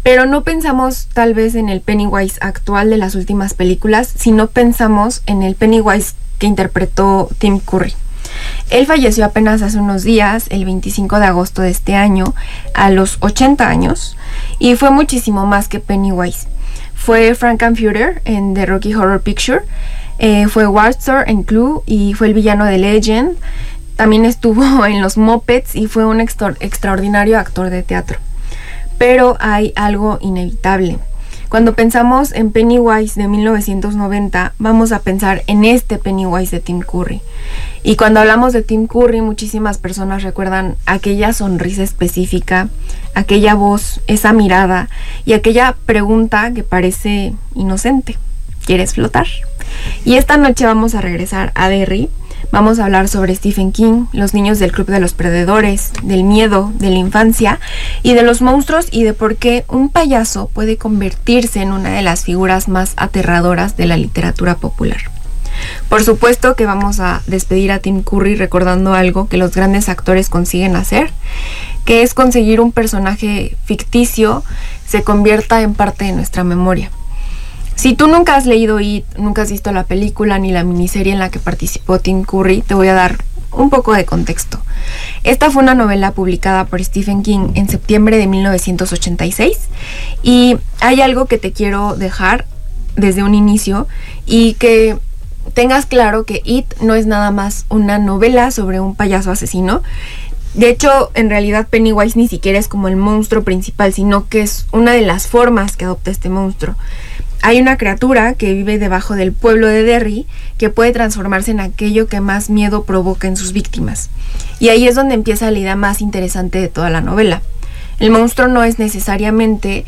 Pero no pensamos tal vez en el Pennywise actual de las últimas películas, sino pensamos en el Pennywise que interpretó Tim Curry. Él falleció apenas hace unos días, el 25 de agosto de este año, a los 80 años, y fue muchísimo más que Pennywise. Fue Frankenfurter en The Rocky Horror Picture, fue Walter en Clue y fue el villano de Legend. También estuvo en los Muppets y fue un extraordinario actor de teatro. Pero hay algo inevitable. Cuando pensamos en Pennywise de 1990, vamos a pensar en este Pennywise de Tim Curry. Y cuando hablamos de Tim Curry, muchísimas personas recuerdan aquella sonrisa específica, aquella voz, esa mirada y aquella pregunta que parece inocente. ¿Quieres flotar? Y esta noche vamos a regresar a Derry. Vamos a hablar sobre Stephen King, los niños del Club de los Perdedores, del miedo, de la infancia y de los monstruos y de por qué un payaso puede convertirse en una de las figuras más aterradoras de la literatura popular. Por supuesto que vamos a despedir a Tim Curry recordando algo que los grandes actores consiguen hacer, que es conseguir un personaje ficticio se convierta en parte de nuestra memoria. Si tú nunca has leído It, nunca has visto la película ni la miniserie en la que participó Tim Curry, te voy a dar un poco de contexto. Esta fue una novela publicada por Stephen King en septiembre de 1986 y hay algo que te quiero dejar desde un inicio y que tengas claro que It no es nada más una novela sobre un payaso asesino. De hecho, en realidad Pennywise ni siquiera es como el monstruo principal, sino que es una de las formas que adopta este monstruo. Hay una criatura que vive debajo del pueblo de Derry que puede transformarse en aquello que más miedo provoca en sus víctimas. Y ahí es donde empieza la idea más interesante de toda la novela. El monstruo no es necesariamente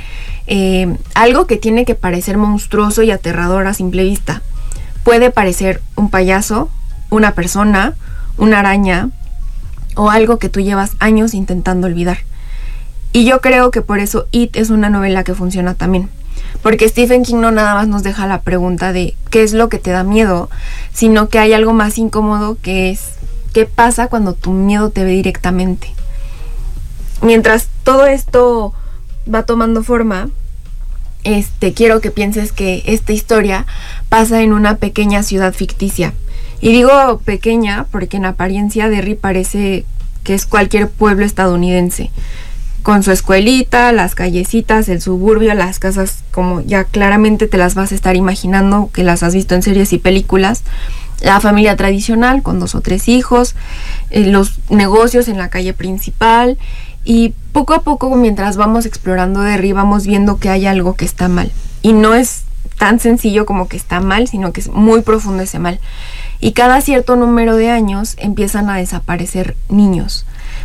algo que tiene que parecer monstruoso y aterrador a simple vista. Puede parecer un payaso, una persona, una araña o algo que tú llevas años intentando olvidar. Y yo creo que por eso It es una novela que funciona también. Porque Stephen King no nada más nos deja la pregunta de qué es lo que te da miedo, sino que hay algo más incómodo que es qué pasa cuando tu miedo te ve directamente. Mientras todo esto va tomando forma, quiero que pienses que esta historia pasa en una pequeña ciudad ficticia. Y digo pequeña porque en apariencia Derry parece que es cualquier pueblo estadounidense, con su escuelita, las callecitas, el suburbio, las casas como ya claramente te las vas a estar imaginando, que las has visto en series y películas, la familia tradicional con 2 o 3 hijos, los negocios en la calle principal, y poco a poco mientras vamos explorando Derry vamos viendo que hay algo que está mal, y no es tan sencillo como que está mal, sino que es muy profundo ese mal, y cada cierto número de años empiezan a desaparecer niños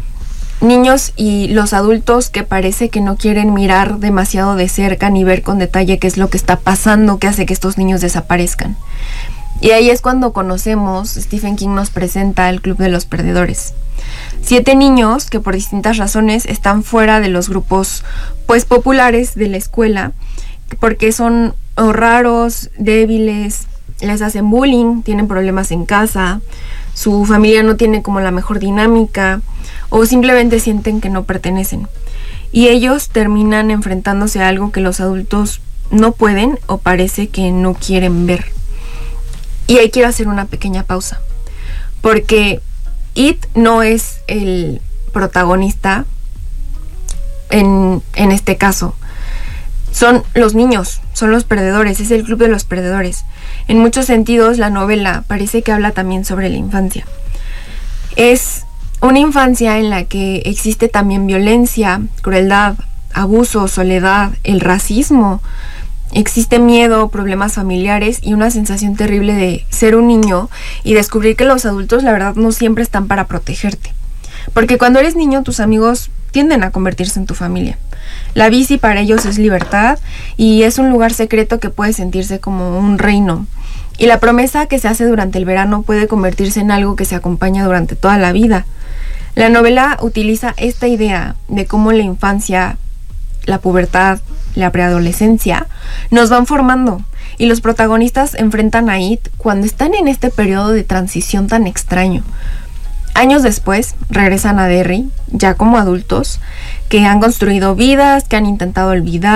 y los adultos que parece que no quieren mirar demasiado de cerca ni ver con detalle qué es lo que está pasando que hace que estos niños desaparezcan. Y ahí es cuando conocemos, Stephen King nos presenta el Club de los Perdedores. 7 niños que por distintas razones están fuera de los grupos pues populares de la escuela, porque son raros, débiles, les hacen bullying, tienen problemas en casa, su familia no tiene como la mejor dinámica o simplemente sienten que no pertenecen. Y ellos terminan enfrentándose a algo que los adultos no pueden o parece que no quieren ver. Y ahí quiero hacer una pequeña pausa, porque It no es el protagonista en este caso. Son los niños, son los perdedores, es el Club de los Perdedores. En muchos sentidos, la novela parece que habla también sobre la infancia. Es una infancia en la que existe también violencia, crueldad, abuso, soledad, el racismo. Existe miedo, problemas familiares y una sensación terrible de ser un niño y descubrir que los adultos, la verdad, no siempre están para protegerte. Porque cuando eres niño, tus amigos tienden a convertirse en tu familia. La bici para ellos es libertad y es un lugar secreto que puede sentirse como un reino. Y la promesa que se hace durante el verano puede convertirse en algo que se acompaña durante toda la vida. La novela utiliza esta idea de cómo la infancia, la pubertad, la preadolescencia nos van formando y los protagonistas enfrentan a It cuando están en este periodo de transición tan extraño. Años después regresan a Derry, ya como adultos, que han construido vidas, que han intentado olvidar,